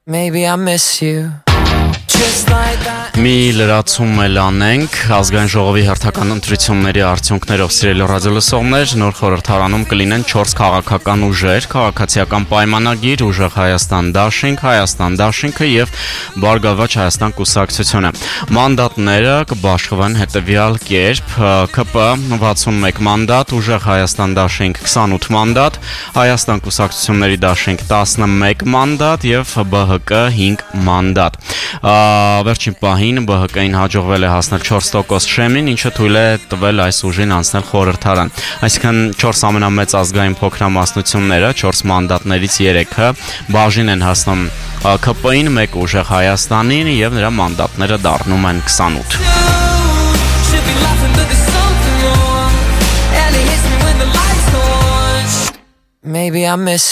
Maybe I miss you. Մի լրացում էլ անենք ազգային ժողովի հերթական ընտրությունների արդյունքներով սիրելի ռադիոլսողներ, նոր խորհրդարանում կլինեն 4 քաղաքական ուժեր, քաղաքացիական պայմանագիր, ուժեղ Հայաստան դաշինք, Հայաստան դաշինքը եւ Բարգավաճ Հայաստան կուսակցությունը։ Մանդատները կբաշխվեն հետեւյալ կերպ. ԿՊ 61 մանդատ, ուժեղ Հայաստան դաշինք 28 մանդատ, Հայաստան կուսակցությունների դաշինք 11 մանդատ եւ ԲՀԿ 5 մանդատ։ Վերջին պահին ԲՀԿ-ին հաջողվել է հասնել 4% շեմին, ինչը թույլ է տվել այս ուժին անցնել խորհրդարան։ Այսինքն 4 ամենամեծ ազգային փոքրամասնությունները 4 մանդատներից 3-ը բաժին են հասնում ԿՊ-ին, 1 ուժեղ Հայաստանին եւ նրա մանդատները դառնում են 28։ Maybe I miss